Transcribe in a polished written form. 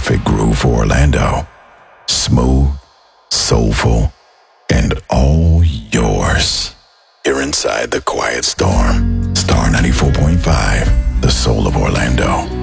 perfect groove for Orlando. Smooth, soulful, and all yours. You're inside the Quiet Storm. Star 94.5, the soul of Orlando.